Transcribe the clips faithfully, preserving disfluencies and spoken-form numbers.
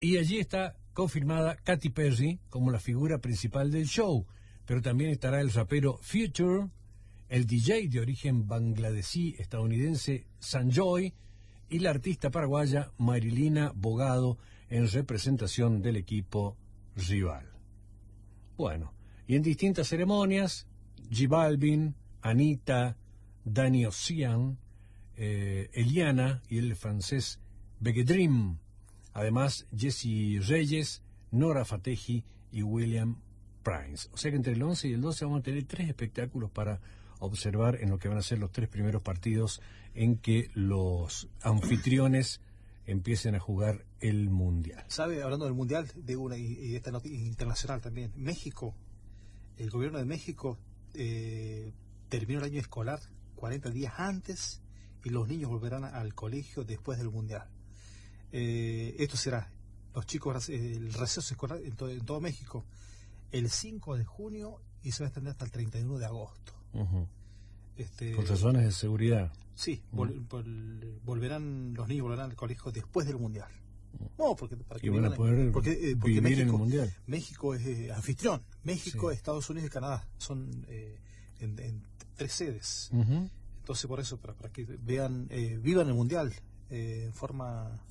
Y allí está confirmada Katy Perry como la figura principal del show, pero también estará el rapero Future, el D J de origen bangladesí estadounidense Sanjoy y la artista paraguaya Marilina Bogado en representación del equipo rival. Bueno, y en distintas ceremonias, J Balvin, Anita, Danny Ocean, eh, Eliana y el francés Begedrim. Además, Jesse Reyes, Nora Fatehi y William Prince. O sea que entre el once y el doce vamos a tener tres espectáculos para observar en lo que van a ser los tres primeros partidos en que los anfitriones empiecen a jugar el Mundial. ¿Sabe? Hablando del Mundial, de una y, y esta noticia internacional también. México, el gobierno de México eh, terminó el año escolar cuarenta días antes y los niños volverán al colegio después del Mundial. Eh, esto será, los chicos, el receso escolar en todo, en todo México, el cinco de junio y se va a extender hasta el treinta y uno de agosto. Uh-huh. Este, Por razones de seguridad. Sí, vol, vol, volverán, los niños volverán al colegio después del Mundial. No, porque para que y van a poder porque, eh, porque vivir México, en el Mundial. México es eh, anfitrión. México, Sí. Estados Unidos y Canadá son eh, en, en tres sedes. Uh-huh. Entonces, por eso, para, para que vean, eh, vivan el Mundial eh, en forma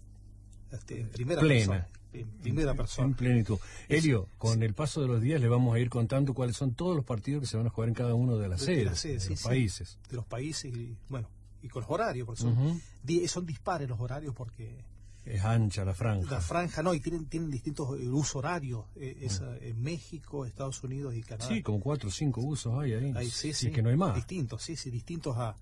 este, en primera plena. persona. En primera persona. En plenitud. Elio, con el paso de los días le vamos a ir contando cuáles son todos los partidos que se van a jugar en cada uno de las de, sedes, de, la sede, de sí, los sí, países. de los países y bueno, y con los horarios, porque son, Uh-huh. di, son dispares los horarios porque Es ancha la franja. la franja no, y tienen, tienen distintos eh, usos horarios, eh, es, uh-huh. en México, Estados Unidos y Canadá. Sí, como cuatro o cinco usos hay ahí. Ahí, sí, sí, sí, que no hay más. distintos, sí, sí, distintos a,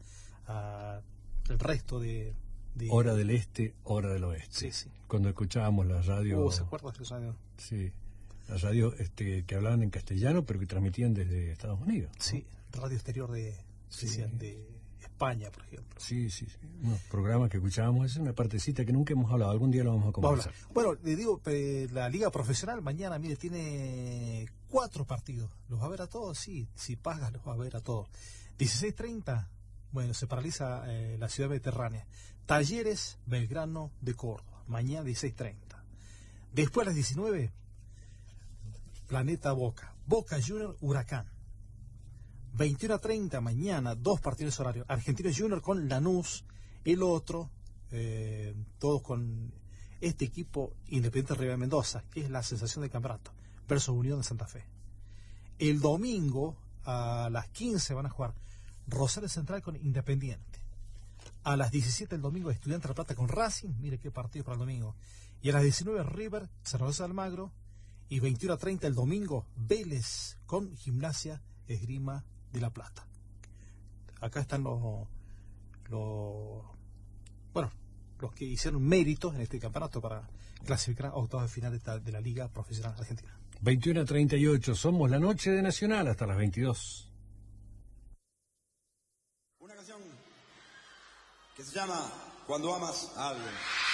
a el resto de, de... Hora del este, hora del oeste. Sí, sí. Cuando escuchábamos la radio... Uh, ¿se acuerdan de esa radio? Sí, la radio este, que hablaban en castellano, pero que transmitían desde Estados Unidos, ¿no? Sí, radio exterior de, Sí. decían, de España, por ejemplo. Sí, sí, sí. Unos programas que escuchábamos, es una partecita que nunca hemos hablado, algún día lo vamos a conversar. Bueno, le digo, eh, la liga profesional mañana, mire, tiene cuatro partidos. ¿Los va a ver a todos? Sí, si pagas los va a ver a todos. dieciséis treinta, bueno, se paraliza eh, la ciudad mediterránea. Talleres Belgrano de Córdoba, mañana dieciséis treinta. Después a las diecinueve, Planeta Boca, Boca Junior Huracán. veintiuno treinta mañana, dos partidos horarios. Argentinos Junior con Lanús, el otro, eh, todos con este equipo Independiente Rivera Mendoza, que es la sensación del campeonato, versus Unión de Santa Fe. El domingo a las quince van a jugar Rosario Central con Independiente. A las diecisiete el domingo Estudiantes de La Plata con Racing, mire qué partido para el domingo. Y a las diecinueve River, San José de Almagro. Y veintiuno treinta el domingo Vélez con Gimnasia Esgrima de La Plata. Acá están los, los bueno, los que hicieron méritos en este campeonato para clasificar a octavos de final de, esta, de la Liga Profesional Argentina. veintiuno treinta y ocho, somos la noche de Nacional hasta las veintidós. Una canción que se llama Cuando amas a alguien.